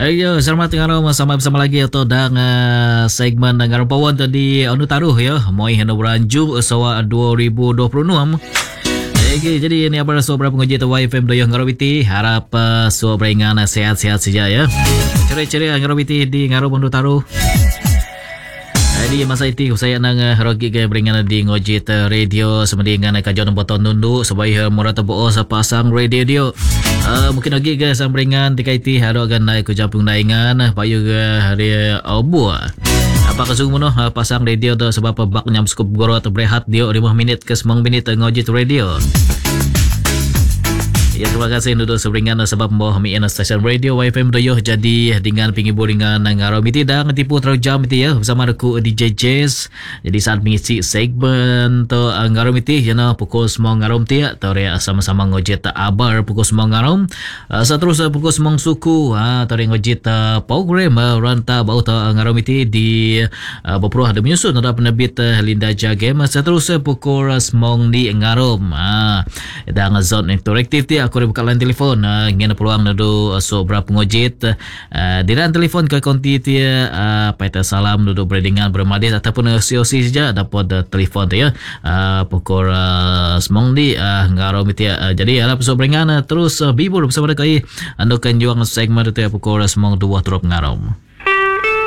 Ayo, selamat ngarom sama lagi atau dang segmen ngarom pawon tadi anu taruh ya. Moi hanu beranju sawa 2026. Okey, jadi ini apa so berapa penguji tu YFM doyo ngarobiti harap so beringan sehat-sehat saja ya. Ceria-ceria ngarobiti di ngarom anu taruh. Jadi masa itu saya nang rogi ke beringan di ngojit radio semendingan kajon botol nundu sebagai murata bo pasang radio dia. Mungkin lagi ke sang beringan dikaiti haro agan naik ke jampung daingan payu ke hari obu. Apa kesung mono pasang radio tu sebab bak nyam skup goro atau berehat dia 5 minit ke 9 minit ngojit radio. Ya, terima kasih duduk seberingan sebab membawa kami stesen radio YFM doyo jadi dengan pengibur dengan ngarom iti dah tipu terlalu jam iti ya bersama aku DJ Jazz. Jadi saat mengisi segmen tu ngarom iti jana pukul semua ngarom ti atau sama-sama ngojit abar pukul semua ngarom. Seterusnya pukul semua suku atau ngojit program ranta bau tu ngarom iti di berperuh ada menyusun ada penerbit Linda Jagem. Seterusnya pukul semua di ngarom. Dah ngazon interaktif ti aku buka line telefon ngena peluang nado so berapa ngojit di line telefon ke konti dia paita salam duduk berdingan bermadis ataupun COC saja dapat telefon tu ya pukul semong di ngarom itu jadi harap so beringan terus bibur bersama dekai anda kan juang segmen itu pukul semong 2 trop ngarom.